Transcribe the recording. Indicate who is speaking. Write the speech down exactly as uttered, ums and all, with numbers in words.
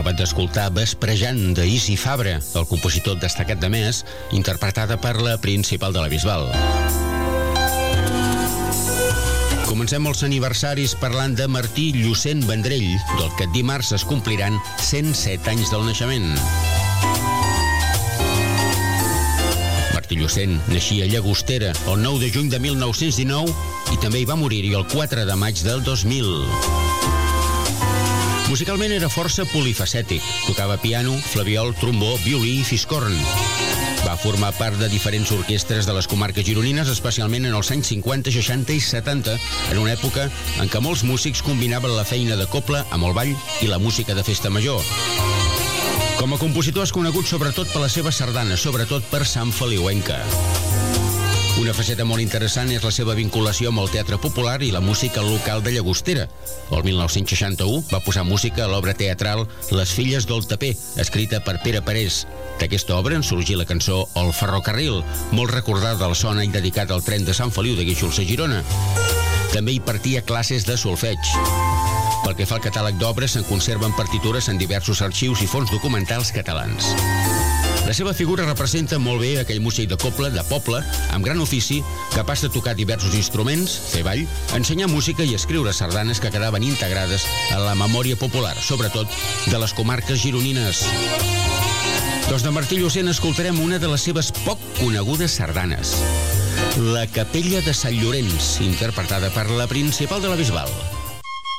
Speaker 1: Acabat d'escoltar Vesprejant de Isi Fabra, el compositor destacat de Més, interpretada per la Principal de la Bisbal. Comencem els aniversaris parlant de Martí Llucent Vendrell, del que dimarts es compliran cent set anys del naixement. Martí Llucent naixia a Llagostera el nou de juny de mil nou-cents dinou i també hi va morir-hi el quatre de maig del dos mil. Musicalment era força polifacètic. Tocava piano, flabiol, trombó, violí i fiscorn. Va formar part de diferents orquestres de les comarques gironines, especialment en els anys cinquanta, seixanta i setanta, en una època en què molts músics combinaven la feina de cobla amb el ball i la música de festa major. Com a compositor és conegut sobretot per la seva sardana, sobretot per Sant Feliuenca. Una faceta molt interessant és la seva vinculació amb el teatre popular i la música local de Llagostera. El mil nou-cents seixanta-u va posar música a l'obra teatral Les filles del taper, escrita per Pere Parés. D'aquesta obra en sorgí la cançó El ferrocarril, molt recordada al sona i dedicat al tren de Sant Feliu de Guíxols a Girona. També hi partia classes de solfeig. Pel que fa al catàleg d'obres, se'n conserven partitures en diversos arxius i fons documentals catalans. La seva figura representa molt bé aquell músic de cobla, de poble, amb gran ofici, capaç de tocar diversos instruments, fer ball, ensenyar música i escriure sardanes que quedaven integrades a la memòria popular, sobretot de les comarques gironines. Doncs de Martí Llucent escoltarem una de les seves poc conegudes sardanes, La capella de Sant Llorenç, interpretada per la Principal de la Bisbal.